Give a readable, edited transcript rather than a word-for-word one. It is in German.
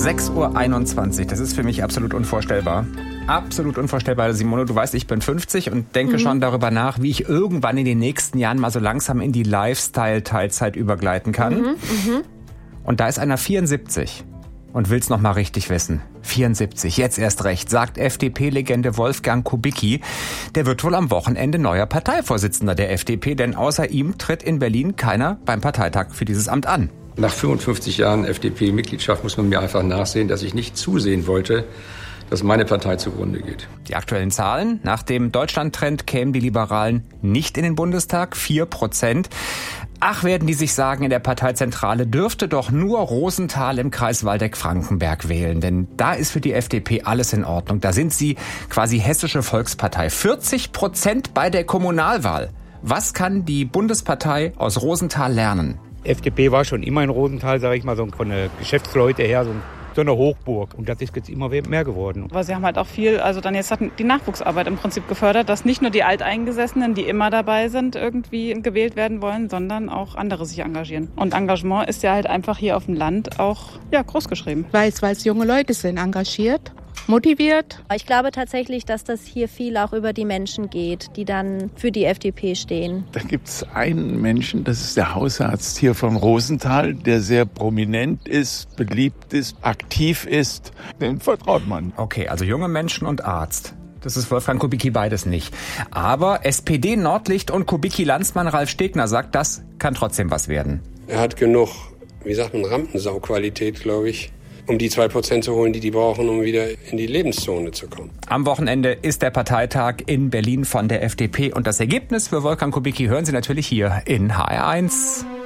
6:21 Uhr, das ist für mich absolut unvorstellbar. Absolut unvorstellbar, Simone. Du weißt, ich bin 50 und denke schon darüber nach, wie ich irgendwann in den nächsten Jahren mal so langsam in die Lifestyle-Teilzeit übergleiten kann. Und da ist einer 74 und will's noch mal richtig wissen. 74, jetzt erst recht, sagt FDP-Legende Wolfgang Kubicki. Der wird wohl am Wochenende neuer Parteivorsitzender der FDP, denn außer ihm tritt in Berlin keiner beim Parteitag für dieses Amt an. Nach 55 Jahren FDP-Mitgliedschaft muss man mir einfach nachsehen, dass ich nicht zusehen wollte, dass meine Partei zugrunde geht. Die aktuellen Zahlen: Nach dem Deutschland-Trend kämen die Liberalen nicht in den Bundestag, 4%. Ach, werden die sich sagen, in der Parteizentrale dürfte doch nur Rosenthal im Kreis Waldeck-Frankenberg wählen. Denn da ist für die FDP alles in Ordnung. Da sind sie quasi hessische Volkspartei. 40% bei der Kommunalwahl. Was kann die Bundespartei aus Rosenthal lernen? FDP war schon immer in Rosenthal, sage ich mal, so von der Geschäftsleute her, so eine Hochburg. Und das ist jetzt immer mehr geworden. Aber sie haben halt auch viel, also dann jetzt hat die Nachwuchsarbeit im Prinzip gefördert, dass nicht nur die Alteingesessenen, die immer dabei sind, irgendwie gewählt werden wollen, sondern auch andere sich engagieren. Und Engagement ist ja halt einfach hier auf dem Land auch groß geschrieben. Weil es junge Leute sind, engagiert, motiviert. Ich glaube tatsächlich, dass das hier viel auch über die Menschen geht, die dann für die FDP stehen. Da gibt es einen Menschen, das ist der Hausarzt hier von Rosenthal, der sehr prominent ist, beliebt ist, aktiv ist. Dem vertraut man. Okay, also junge Menschen und Arzt. Das ist Wolfgang Kubicki beides nicht. Aber SPD Nordlicht und Kubicki-Landsmann Ralf Stegner sagt, das kann trotzdem was werden. Er hat genug, Rampensau-Qualität, glaube ich, um die 2% zu holen, die brauchen, um wieder in die Lebenszone zu kommen. Am Wochenende ist der Parteitag in Berlin von der FDP. Und das Ergebnis für Wolfgang Kubicki hören Sie natürlich hier in HR1.